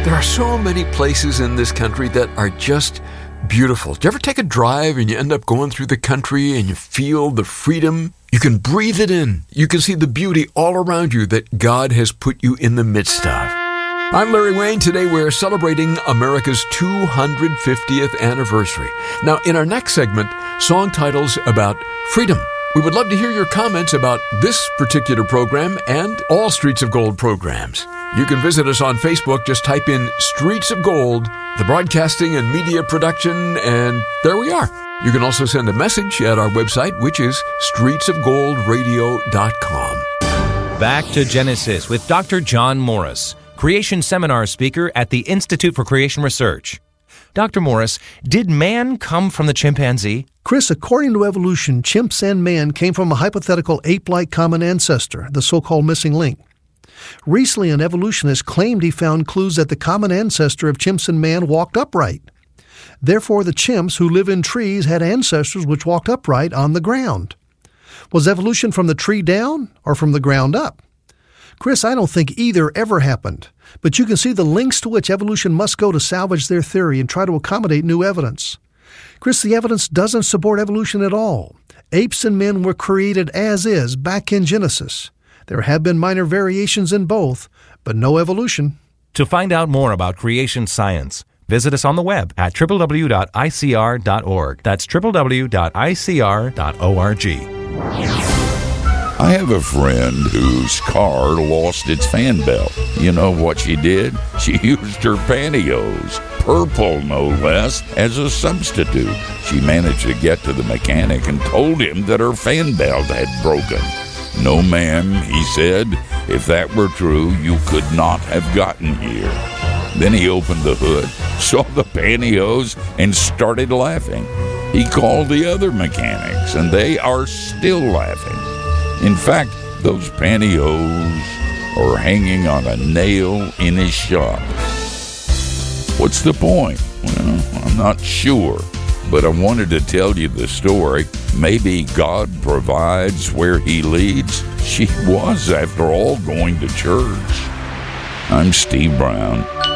There are so many places in this country that are just beautiful. Do you ever take a drive and you end up going through the country and you feel the freedom? You can breathe it in. You can see the beauty all around you that God has put you in the midst of. I'm Larry Wayne. Today we're celebrating America's 250th anniversary. Now, in our next segment, song titles about freedom. We would love to hear your comments about this particular program and all Streets of Gold programs. You can visit us on Facebook. Just type in Streets of Gold, the broadcasting and media production, and there we are. You can also send a message at our website, which is streetsofgoldradio.com. Back to Genesis with Dr. John Morris, Creation Seminar speaker at the Institute for Creation Research. Dr. Morris, did man come from the chimpanzee? Chris, according to evolution, chimps and man came from a hypothetical ape-like common ancestor, the so-called missing link. Recently, an evolutionist claimed he found clues that the common ancestor of chimps and man walked upright. Therefore, the chimps who live in trees had ancestors which walked upright on the ground. Was evolution from the tree down or from the ground up? Chris, I don't think either ever happened, but you can see the lengths to which evolution must go to salvage their theory and try to accommodate new evidence. Chris, the evidence doesn't support evolution at all. Apes and men were created as is back in Genesis. There have been minor variations in both, but no evolution. To find out more about creation science, visit us on the web at www.icr.org. That's www.icr.org. I have a friend whose car lost its fan belt. You know what she did? She used her pantyhose, purple no less, as a substitute. She managed to get to the mechanic and told him that her fan belt had broken. "No, ma'am," he said. "If that were true, you could not have gotten here." Then he opened the hood, saw the pantyhose, and started laughing. He called the other mechanics, and they are still laughing. In fact, those pantyhose are hanging on a nail in his shop. What's the point? Well, I'm not sure. But I wanted to tell you the story. Maybe God provides where He leads. She was, after all, going to church. I'm Steve Brown.